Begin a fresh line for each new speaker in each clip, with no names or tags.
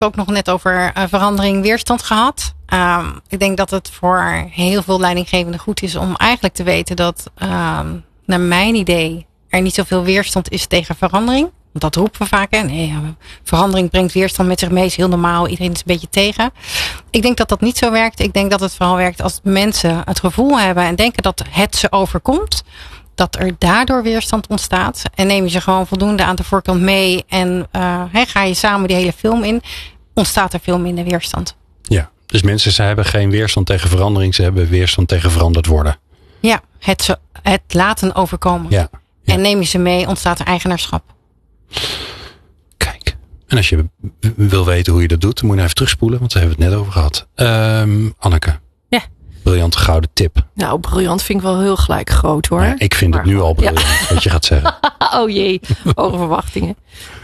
ook nog net over verandering, weerstand gehad. Ik denk dat het voor heel veel leidinggevenden goed is om eigenlijk te weten dat, naar mijn idee, er niet zoveel weerstand is tegen verandering. Want dat roepen we vaak. Nee, verandering brengt weerstand met zich mee. Is heel normaal. Iedereen is een beetje tegen. Ik denk dat dat niet zo werkt. Ik denk dat het vooral werkt als mensen het gevoel hebben en denken dat het ze overkomt. Dat er daardoor weerstand ontstaat. En neem je ze gewoon voldoende aan de voorkant mee. En ga je samen die hele film in. Ontstaat er veel minder weerstand.
Ja, dus mensen, ze hebben geen weerstand tegen verandering. Ze hebben weerstand tegen veranderd worden.
Ja, het laten overkomen.
Ja.
En neem je ze mee, ontstaat er eigenaarschap.
Kijk. En als je wil weten hoe je dat doet, dan moet je even terugspoelen. Want daar hebben we het net over gehad. Anneke.
Ja.
Briljante gouden tip.
Nou, briljant vind ik wel heel gelijk groot hoor.
Ja, ik vind het nu al briljant wat je gaat zeggen.
Oh jee, hoge verwachtingen.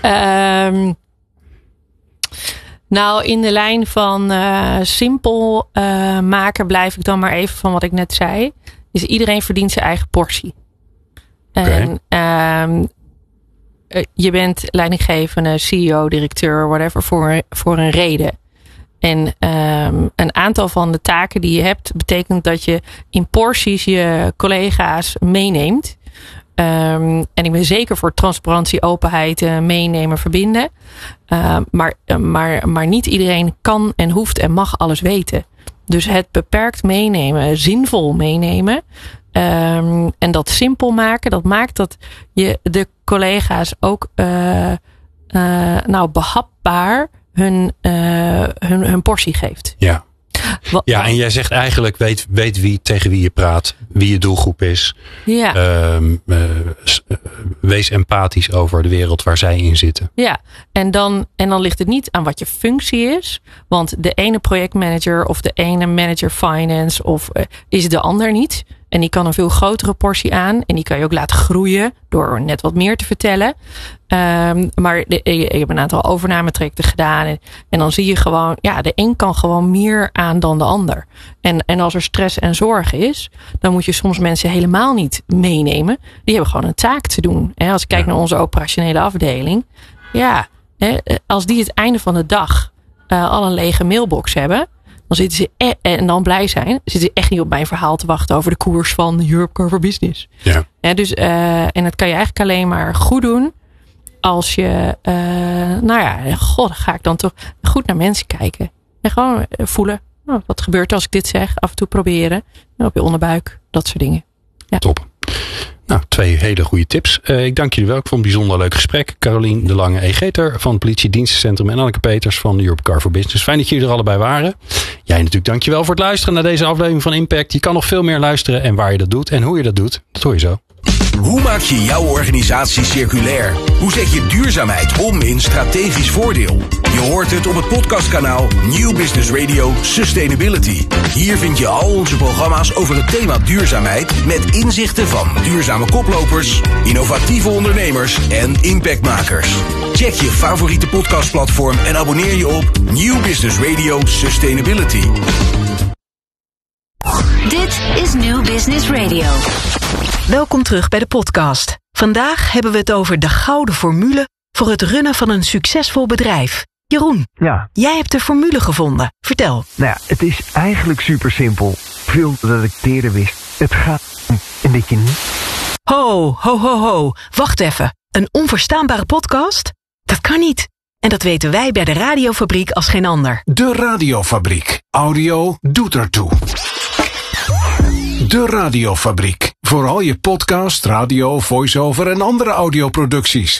Nou, in de lijn van simpel maken blijf ik dan maar even van wat ik net zei. Is iedereen verdient zijn eigen portie. En je bent leidinggevende, CEO, directeur, whatever, voor een reden. En een aantal van de taken die je hebt, betekent dat je in porties je collega's meeneemt. En ik ben zeker voor transparantie, openheid, meenemen, verbinden. Maar niet iedereen kan en hoeft en mag alles weten. Dus het beperkt meenemen, zinvol meenemen. En dat simpel maken, dat maakt dat je de collega's ook behapbaar hun portie geeft.
Ja. Ja, en jij zegt eigenlijk, weet tegen wie je praat, wie je doelgroep is.
Ja.
Wees empathisch over de wereld waar zij in zitten.
Ja, en dan ligt het niet aan wat je functie is. Want de ene projectmanager of de ene manager finance is de ander niet. En die kan een veel grotere portie aan. En die kan je ook laten groeien door net wat meer te vertellen. Maar je hebt een aantal overnametrajecten gedaan. En dan zie je gewoon, ja, de een kan gewoon meer aan dan de ander. En als er stress en zorg is, dan moet je soms mensen helemaal niet meenemen. Die hebben gewoon een taak te doen. Als ik kijk naar onze operationele afdeling. Ja, als die het einde van de dag al een lege mailbox hebben. Dan zitten ze en dan blij zijn. Zitten ze echt niet op mijn verhaal te wachten over de koers van Europcar for Business. Ja. Dus, en dat kan je eigenlijk alleen maar goed doen als je, dan ga ik dan toch goed naar mensen kijken. En gewoon voelen, wat gebeurt als ik dit zeg? Af en toe proberen. Op je onderbuik, dat soort dingen. Ja.
Top. Nou, 2 hele goede tips. Ik dank jullie wel. Ik vond het een bijzonder leuk gesprek. Carolien de Lange Egeter van het Politiedienstencentrum en Anneke Peters van Europcar for Business. Fijn dat jullie er allebei waren. Jij natuurlijk dankjewel voor het luisteren naar deze aflevering van Impact. Je kan nog veel meer luisteren en waar je dat doet en hoe je dat doet. Dat hoor je zo.
Hoe maak je jouw organisatie circulair? Hoe zet je duurzaamheid om in strategisch voordeel? Je hoort het op het podcastkanaal New Business Radio Sustainability. Hier vind je al onze programma's over het thema duurzaamheid met inzichten van duurzame koplopers, innovatieve ondernemers en impactmakers. Check je favoriete podcastplatform en abonneer je op New Business Radio Sustainability.
Dit is New Business Radio.
Welkom terug bij de podcast. Vandaag hebben we het over de gouden formule voor het runnen van een succesvol bedrijf. Jeroen, jij hebt de formule gevonden. Vertel.
Nou ja, het is eigenlijk super simpel. Veel dat ik eerder wist. Het gaat om een beetje niet.
Ho. Wacht even. Een onverstaanbare podcast? Dat kan niet. En dat weten wij bij de Radiofabriek als geen ander.
De Radiofabriek. Audio doet ertoe. De Radiofabriek. Voor al je podcast, radio, voice-over en andere audioproducties.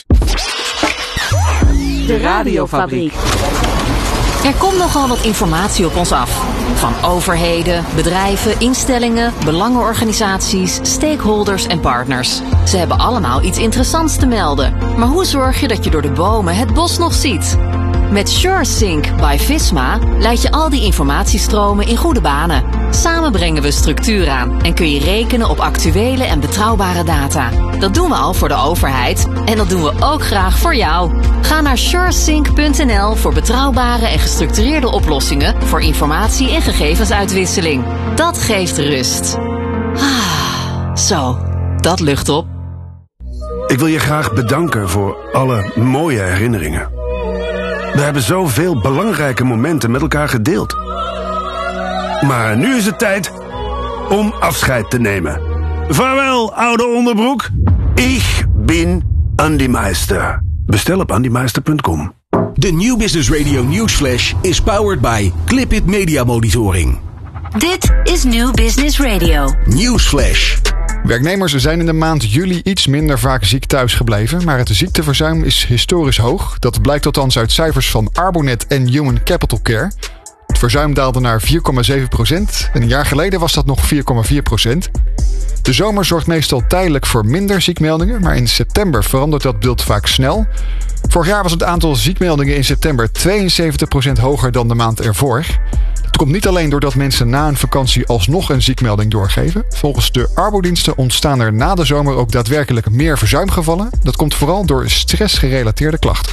De Radiofabriek. Er komt nogal wat informatie op ons af. Van overheden, bedrijven, instellingen, belangenorganisaties, stakeholders en partners. Ze hebben allemaal iets interessants te melden. Maar hoe zorg je dat je door de bomen het bos nog ziet? Met SureSync by Visma leid je al die informatiestromen in goede banen. Samen brengen we structuur aan en kun je rekenen op actuele en betrouwbare data. Dat doen we al voor de overheid en dat doen we ook graag voor jou. Ga naar suresync.nl voor betrouwbare en gestructureerde oplossingen voor informatie- en gegevensuitwisseling. Dat geeft rust. Zo, dat lucht op.
Ik wil je graag bedanken voor alle mooie herinneringen. We hebben zoveel belangrijke momenten met elkaar gedeeld. Maar nu is het tijd om afscheid te nemen. Vaarwel, oude onderbroek. Ik ben Andy Meister. Bestel op andymeister.com.
De New Business Radio Newsflash is powered by Clipit Media Monitoring.
Dit is New Business Radio.
Newsflash.
Werknemers zijn in de maand juli iets minder vaak ziek thuis gebleven, maar het ziekteverzuim is historisch hoog. Dat blijkt althans uit cijfers van Arbonet en Human Capital Care. Het verzuim daalde naar 4,7% en een jaar geleden was dat nog 4,4%. De zomer zorgt meestal tijdelijk voor minder ziekmeldingen, maar in september verandert dat beeld vaak snel. Vorig jaar was het aantal ziekmeldingen in september 72% hoger dan de maand ervoor. Het komt niet alleen doordat mensen na een vakantie alsnog een ziekmelding doorgeven. Volgens de arbodiensten ontstaan er na de zomer ook daadwerkelijk meer verzuimgevallen. Dat komt vooral door stressgerelateerde klachten.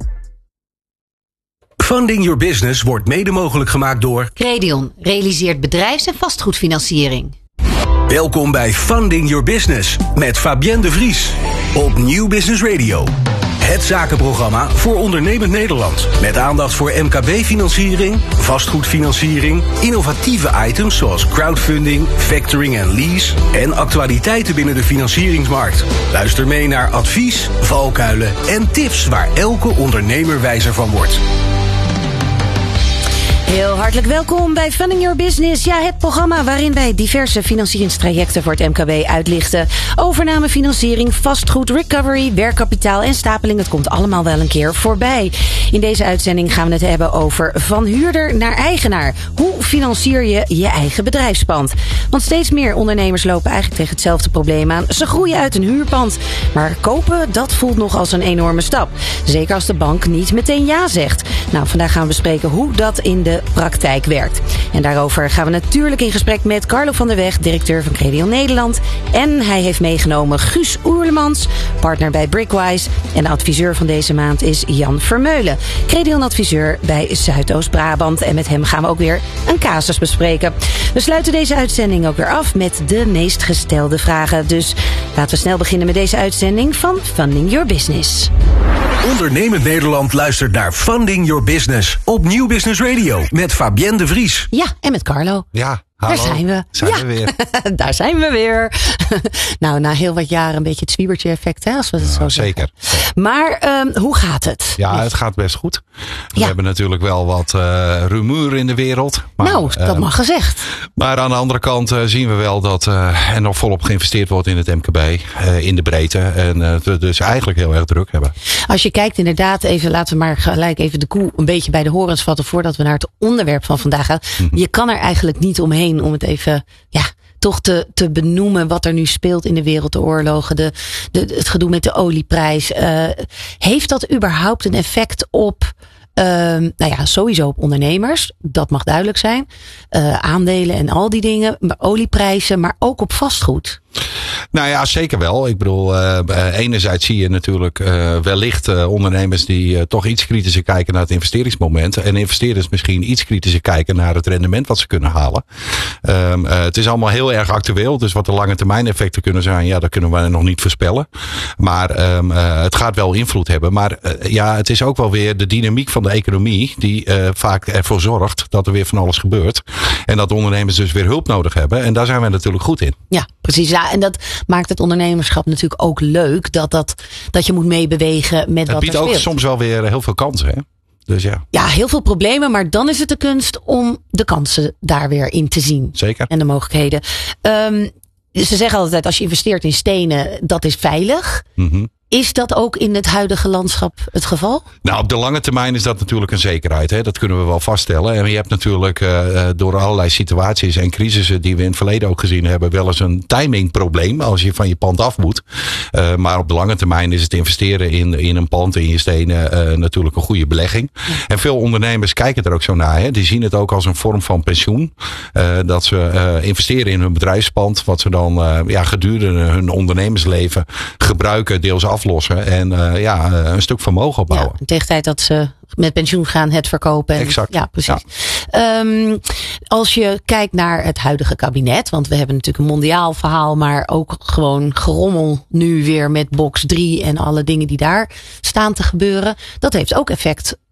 Funding Your Business wordt mede mogelijk gemaakt door
Credion realiseert bedrijfs- en vastgoedfinanciering.
Welkom bij Funding Your Business met Fabienne de Vries op New Business Radio. Het zakenprogramma voor ondernemend Nederland. Met aandacht voor MKB-financiering, vastgoedfinanciering, innovatieve items zoals crowdfunding, factoring en lease en actualiteiten binnen de financieringsmarkt. Luister mee naar advies, valkuilen en tips waar elke ondernemer wijzer van wordt.
Heel hartelijk welkom bij Funding Your Business. Ja, het programma waarin wij diverse financieringstrajecten voor het MKB uitlichten. Overname, financiering, vastgoed, recovery, werkkapitaal en stapeling. Het komt allemaal wel een keer voorbij. In deze uitzending gaan we het hebben over van huurder naar eigenaar. Hoe financier je je eigen bedrijfspand? Want steeds meer ondernemers lopen eigenlijk tegen hetzelfde probleem aan. Ze groeien uit een huurpand. Maar kopen, dat voelt nog als een enorme stap. Zeker als de bank niet meteen ja zegt. Nou, vandaag gaan we bespreken hoe dat in de praktijk werkt. En daarover gaan we natuurlijk in gesprek met Carlo van der Weg, directeur van Credion Nederland. En hij heeft meegenomen Guus Oerlemans, partner bij Brickwise. En de adviseur van deze maand is Jan Vermeulen, Credion-adviseur bij Zuidoost-Brabant. En met hem gaan we ook weer een casus bespreken. We sluiten deze uitzending ook weer af met de meest gestelde vragen. Dus laten we snel beginnen met deze uitzending van Funding Your Business.
Ondernemend Nederland luistert naar Funding Your Business op New Business Radio met Fabienne de Vries.
Ja, en met Carlo.
Ja, hallo.
Daar zijn we.
We weer.
Daar zijn we weer. Nou, na heel wat jaren een beetje het zwiebertje effect, hè, als we het zo zeggen.
Zeker.
Maar hoe gaat het?
Ja, het gaat best goed. We hebben natuurlijk wel wat rumoer in de wereld. Maar,
nou, dat mag gezegd.
Maar aan de andere kant zien we wel dat er nog volop geïnvesteerd wordt in het MKB. In de breedte. En dus eigenlijk heel erg druk hebben.
Als je kijkt inderdaad even, laten we maar gelijk even de koe een beetje bij de horens vatten voordat we naar het onderwerp van vandaag gaan. Mm-hmm. Je kan er eigenlijk niet omheen om het even, toch te benoemen wat er nu speelt in de wereld, de oorlogen, het gedoe met de olieprijs. Heeft dat überhaupt een effect op, sowieso op ondernemers? Dat mag duidelijk zijn. Aandelen en al die dingen, maar olieprijzen, maar ook op vastgoed.
Nou ja, zeker wel. Ik bedoel, enerzijds zie je natuurlijk wellicht ondernemers die toch iets kritischer kijken naar het investeringsmoment. En investeerders misschien iets kritischer kijken naar het rendement wat ze kunnen halen. Het is allemaal heel erg actueel. Dus wat de lange termijn effecten kunnen zijn, dat kunnen we nog niet voorspellen. Maar het gaat wel invloed hebben. Maar het is ook wel weer de dynamiek van de economie die vaak ervoor zorgt dat er weer van alles gebeurt. En dat ondernemers dus weer hulp nodig hebben. En daar zijn wij natuurlijk goed in.
Ja, precies. Ja, en dat maakt het ondernemerschap natuurlijk ook leuk. Dat je moet meebewegen met wat er speelt.
Het biedt ook soms wel weer heel veel kansen, hè? Dus ja.
Ja, heel veel problemen. Maar dan is het de kunst om de kansen daar weer in te zien.
Zeker.
En de mogelijkheden. Ze zeggen altijd, als je investeert in stenen, dat is veilig. Mm-hmm. Is dat ook in het huidige landschap het geval?
Nou, op de lange termijn is dat natuurlijk een zekerheid. Hè? Dat kunnen we wel vaststellen. En je hebt natuurlijk door allerlei situaties en crisissen die we in het verleden ook gezien hebben, wel eens een timingprobleem als je van je pand af moet. Maar op de lange termijn is het investeren in een pand, in je stenen, natuurlijk een goede belegging. Ja. En veel ondernemers kijken er ook zo naar. Hè? Die zien het ook als een vorm van pensioen. Dat ze investeren in hun bedrijfspand, wat ze dan gedurende hun ondernemersleven gebruiken, deels aflossen en een stuk vermogen opbouwen.
Ja, tegen de tijd dat ze met pensioen gaan, het verkopen.
Exact.
Ja, precies. Ja. Als je kijkt naar het huidige kabinet, want we hebben natuurlijk een mondiaal verhaal, maar ook gewoon gerommel nu weer met box 3 en alle dingen die daar staan te gebeuren. Dat heeft ook effect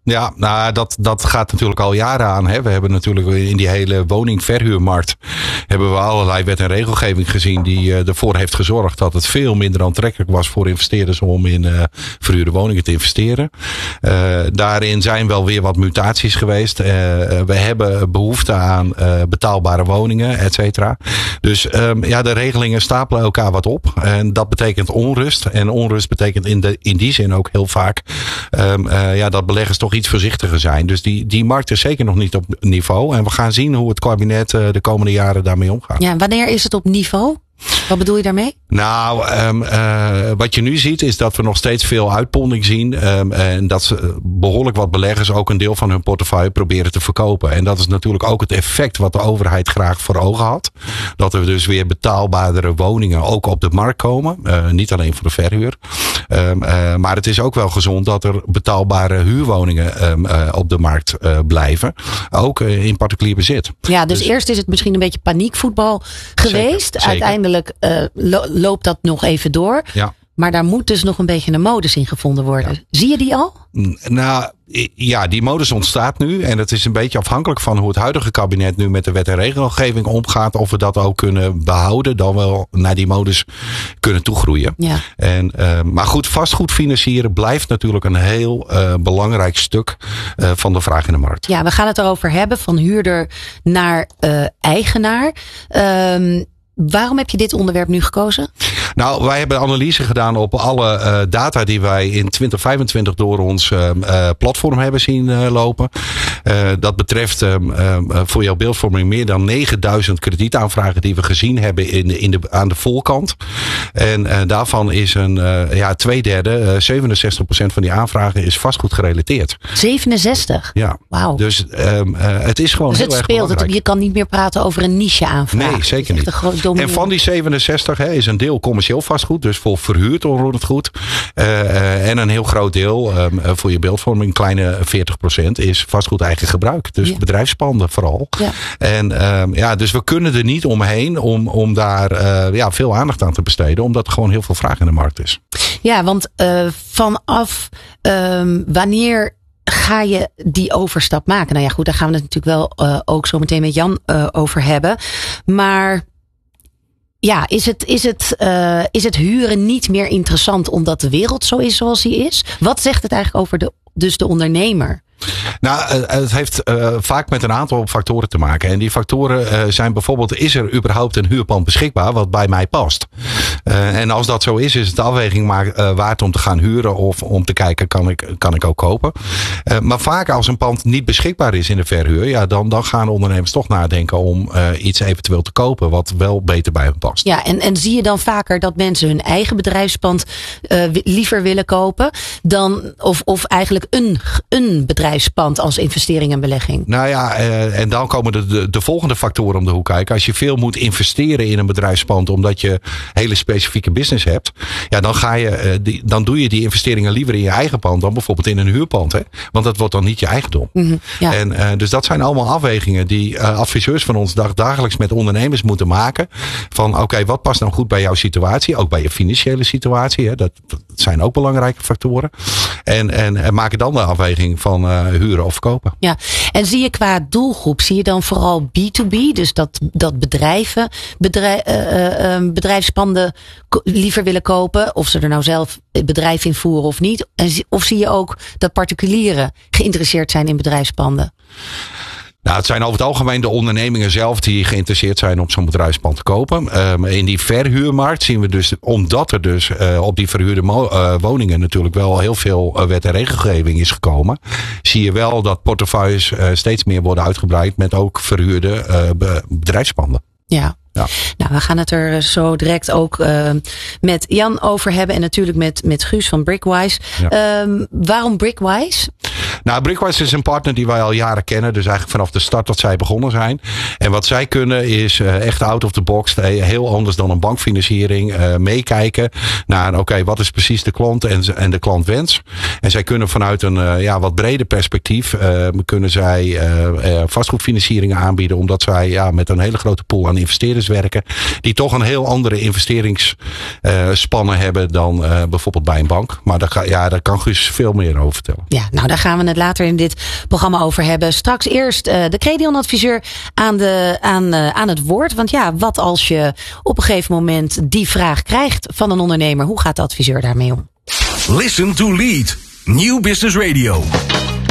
Ja, nou, dat gaat natuurlijk al jaren aan. Hè. We hebben natuurlijk in die hele woningverhuurmarkt hebben we allerlei wet en regelgeving gezien die ervoor heeft gezorgd dat het veel minder aantrekkelijk was voor investeerders om in verhuurde woningen te investeren. Daarin zijn wel weer wat mutaties geweest. We hebben behoefte aan betaalbare woningen, et cetera. Dus de regelingen stapelen elkaar wat op. En dat betekent onrust. En onrust betekent in die zin ook heel vaak dat beleggers toch iets voorzichtiger zijn. Dus die markt is zeker nog niet op niveau. En we gaan zien hoe het kabinet de komende jaren daarmee omgaat.
Ja, wanneer is het op niveau? Wat bedoel je daarmee?
Nou, wat je nu ziet is dat we nog steeds veel uitponding zien. En dat behoorlijk wat beleggers ook een deel van hun portefeuille proberen te verkopen. En dat is natuurlijk ook het effect wat de overheid graag voor ogen had. Dat er dus weer betaalbaardere woningen ook op de markt komen. Niet alleen voor de verhuur. Maar het is ook wel gezond dat er betaalbare huurwoningen op de markt blijven. Ook in particulier bezit.
Ja, dus eerst is het misschien een beetje paniekvoetbal geweest. Zeker. Uiteindelijk loopt dat nog even door. Ja. Maar daar moet dus nog een beetje een modus in gevonden worden. Ja. Zie je die al?
Nou, ja, die modus ontstaat nu. En het is een beetje afhankelijk van hoe het huidige kabinet nu met de wet en regelgeving omgaat. Of we dat ook kunnen behouden. Dan wel naar die modus kunnen toegroeien. Ja. Maar goed, vastgoed financieren blijft natuurlijk een heel belangrijk stuk van de vraag in de markt.
Ja, we gaan het erover hebben. Van huurder naar eigenaar. Waarom heb je dit onderwerp nu gekozen?
Nou, wij hebben analyse gedaan op alle data die wij in 2025 door ons platform hebben zien lopen. Dat betreft voor jouw beeldvorming meer dan 9000 kredietaanvragen die we gezien hebben aan de voorkant. En daarvan is een 2/3, 67% van die aanvragen is vastgoed gerelateerd.
67?
Ja.
Wauw.
Dus het is gewoon heel erg belangrijk.
Je kan niet meer praten over een niche aanvraag.
Nee, zeker niet. En van die 67 is een deel commercieel vastgoed, dus voor verhuurd onroerend goed. En een heel groot deel, voor je beeldvorming, een kleine 40% is vastgoed eigen gebruik. Dus bedrijfspanden vooral. Ja. En dus we kunnen er niet omheen om daar veel aandacht aan te besteden, omdat er gewoon heel veel vraag in de markt is.
Ja, want vanaf wanneer ga je die overstap maken? Nou ja, goed, daar gaan we het natuurlijk wel ook zo meteen met Jan over hebben. Maar ja, is het huren niet meer interessant omdat de wereld zo is zoals die is? Wat zegt het eigenlijk over de ondernemer?
Nou, het heeft vaak met een aantal factoren te maken. En die factoren zijn bijvoorbeeld, is er überhaupt een huurpand beschikbaar wat bij mij past? En als dat zo is het de afweging waard om te gaan huren of om te kijken, kan ik ook kopen? Maar vaak als een pand niet beschikbaar is in de verhuur, dan gaan ondernemers toch nadenken om iets eventueel te kopen wat wel beter bij hen past.
Ja, en zie je dan vaker dat mensen hun eigen bedrijfspand liever willen kopen dan of eigenlijk een bedrijfspand als investering en belegging?
Nou ja, en dan komen de volgende factoren om de hoek kijken. Als je veel moet investeren in een bedrijfspand omdat je hele specifieke business hebt, dan doe je die investeringen liever in je eigen pand dan bijvoorbeeld in een huurpand. Hè? Want dat wordt dan niet je eigendom. Mm-hmm, ja. En dus dat zijn allemaal afwegingen die adviseurs van ons dagelijks met ondernemers moeten maken. Van oké, wat past nou goed bij jouw situatie? Ook bij je financiële situatie. Hè? Dat zijn ook belangrijke factoren. En maken dan de afweging van huren of kopen.
Ja, en zie je qua doelgroep, zie je dan vooral B2B, dus dat bedrijfspanden liever willen kopen, of ze er nou zelf het bedrijf in voeren of niet? Of zie je ook dat particulieren geïnteresseerd zijn in bedrijfspanden?
Nou, het zijn over het algemeen de ondernemingen zelf die geïnteresseerd zijn om zo'n bedrijfspand te kopen. In die verhuurmarkt zien we dus, omdat er dus op die verhuurde woningen natuurlijk wel heel veel wet en regelgeving is gekomen, zie je wel dat portefeuilles steeds meer worden uitgebreid met ook verhuurde bedrijfspanden.
Ja. Ja. Nou, we gaan het er zo direct ook met Jan over hebben. En natuurlijk met Guus van Brickwise. Ja. Waarom Brickwise?
Nou, Brickwise is een partner die wij al jaren kennen. Dus eigenlijk vanaf de start dat zij begonnen zijn. En wat zij kunnen is echt out of the box. Heel anders dan een bankfinanciering. Meekijken naar oké, wat is precies de klant en de klantwens. En zij kunnen vanuit een wat breder perspectief kunnen zij vastgoedfinancieringen aanbieden. Omdat zij met een hele grote pool aan investeerders adviseurs werken. Die toch een heel andere investeringsspannen hebben dan bijvoorbeeld bij een bank. Maar daar kan Guus veel meer over vertellen.
Ja, nou daar gaan we het later in dit programma over hebben. Straks eerst de Credion-adviseur aan het woord. Want ja, wat als je op een gegeven moment die vraag krijgt van een ondernemer? Hoe gaat de adviseur daarmee om?
Listen to Lead. Nieuw Business Radio.